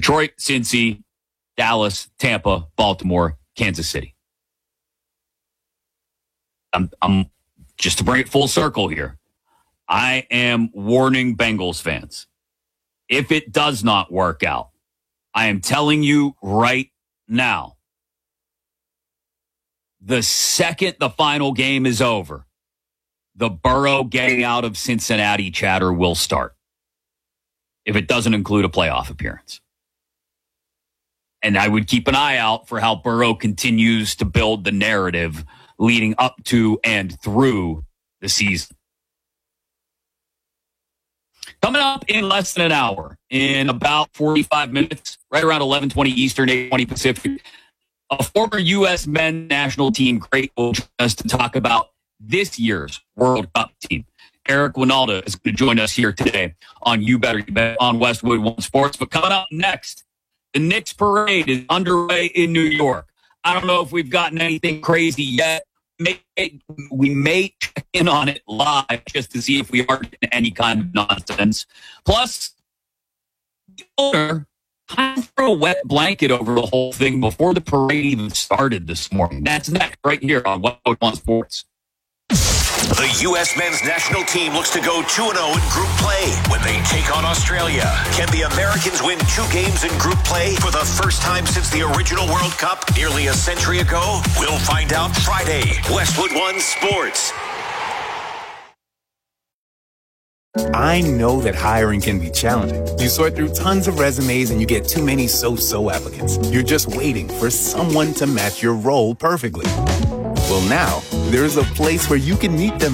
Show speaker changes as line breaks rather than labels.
Detroit, Cincy, Dallas, Tampa, Baltimore, Kansas City. I'm just to bring it full circle here. I am warning Bengals fans. If it does not work out, I am telling you right now, the second the final game is over, the Burrow getting out of Cincinnati chatter will start. If it doesn't include a playoff appearance. And I would keep an eye out for how Burrow continues to build the narrative leading up to and through the season. Coming up in less than an hour, in about 45 minutes, right around 11:20 Eastern, 8:20 Pacific, a former U.S. men's national team great will join us to talk about this year's World Cup team. Eric Winalda is going to join us here today on You Better Bet on Westwood One Sports. But coming up next, the Knicks parade is underway in New York. I don't know if we've gotten anything crazy yet. We may check in on it live just to see if we are getting any kind of nonsense. Plus, the owner kind of threw a wet blanket over the whole thing before the parade even started this morning. That's next right here on Westwood One Sports.
The U.S. men's national team looks to go 2-0 in group play when they take on Australia. Can the Americans win 2 games in group play for the first time since the original World Cup nearly a century ago? We'll find out Friday. Westwood One Sports.
I know that hiring can be challenging. You sort through tons of resumes and you get too many so-so applicants. You're just waiting for someone to match your role perfectly. Well, now, there's a place where you can meet them